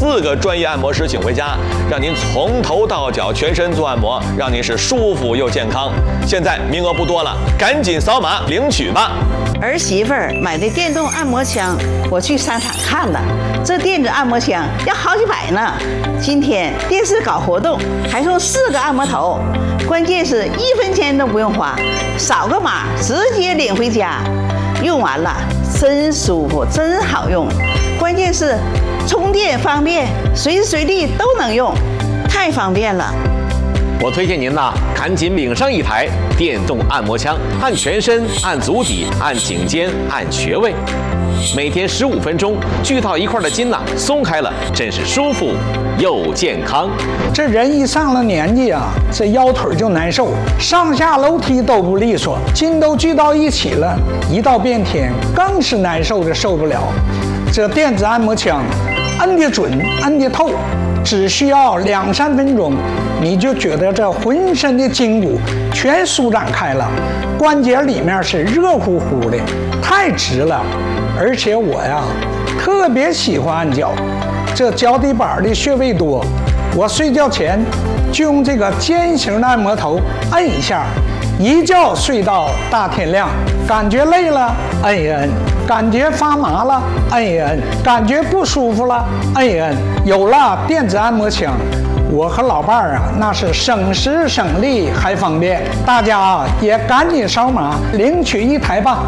4个专业按摩师请回家，让您从头到脚全身做按摩，让您是舒服又健康。现在名额不多了，赶紧扫码领取吧！ 儿媳妇儿买的电动按摩枪，我去商场看了，这电子按摩枪要好几百呢。今天电视搞活动，还送4个按摩头，关键是1分钱都不用花，扫个码直接领回家。用完了真舒服，真好用，关键是充电方便，随时随地都能用，太方便了。 我推荐您呐，赶紧领上一台电动按摩枪，按全身、按足底、按颈肩、按穴位，每天15分钟，聚到一块的筋呐松开了，真是舒服又健康。 这人一上了年纪啊，这腰腿就难受，上下楼梯都不利索，筋都聚到一起了，一到变天更是难受的受不了。这电子按摩枪，按得准，按得透，只需要2-3分钟，你就觉得这浑身的筋骨全舒展开了，关节里面是热乎乎的，太直了。而且我呀，特别喜欢按脚，这脚底板的穴位多，我睡觉前就用这个尖形的按摩头按一下，一觉睡到大天亮。感觉累了按一按，感觉发麻了按一按，感觉不舒服了按一按。有了电子按摩枪，我和老伴儿啊，那是省时省力还方便。大家啊，也赶紧扫码领取一台吧。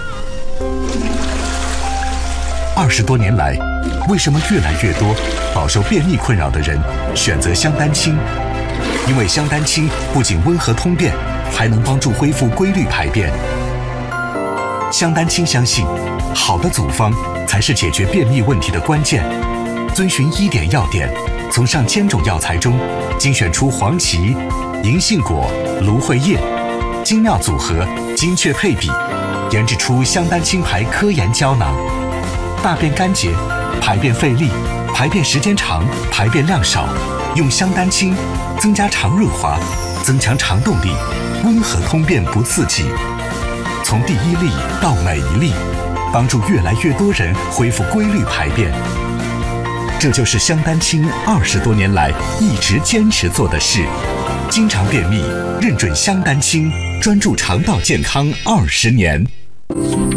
20多年来，为什么越来越多饱受便秘困扰的人选择香丹清？因为香丹清不仅温和通便，还能帮助恢复规律排便。香丹清相信，好的组方才是解决便秘问题的关键。遵循1点要点，从上千种药材中精选出黄芪、银杏果、芦荟叶，精妙组合，精确配比，研制出香丹清牌科研胶囊。大便干结、排便费力、排便时间长、排便量少，用香丹清增加肠润滑，增强肠动力，温和通便不刺激。从第1粒到每一粒，帮助越来越多人恢复规律排便。这就是香丹清20多年来一直坚持做的事。经常便秘，认准香丹清，专注肠道健康20年。